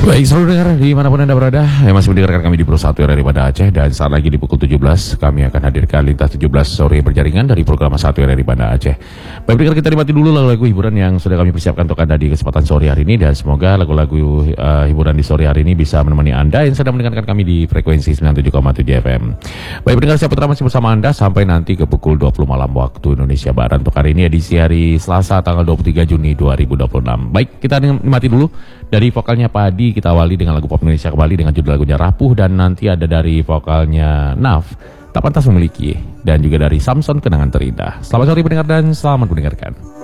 Baik, selalu dengar dimanapun Anda berada yang masih mendengarkan kami di Pro 1 daripada Aceh. Dan saat lagi di pukul 17 kami akan hadirkan Lintas 17 sore berjaringan dari program 1 dari Banda Aceh. Baik, dengar kita nikmati dulu lagu-lagu hiburan yang sudah kami persiapkan untuk Anda di kesempatan sore hari ini. Dan semoga lagu-lagu hiburan di sore hari ini bisa menemani Anda yang sedang mendengarkan kami di frekuensi 97,7 FM. Baik, pendengar, saya Putra masih bersama Anda sampai nanti ke pukul 20 malam waktu Indonesia Barat. Untuk hari ini edisi hari Selasa tanggal 23 Juni 2026. Baik, kita nikmati dulu dari vokalnya Padi. Kita awali dengan lagu pop Indonesia kembali dengan judul lagunya Rapuh, dan nanti ada dari vokalnya Naf, Tak Pantas Memiliki, dan juga dari Samson Kenangan Terindah. Selamat sore pendengar dan selamat mendengarkan.